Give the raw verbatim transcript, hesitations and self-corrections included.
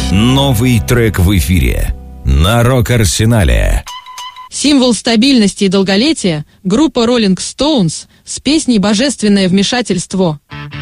Новый трек в эфире на Рок-Арсенале. Символ стабильности и долголетия — группа Rolling Stones с песней «Божественное вмешательство».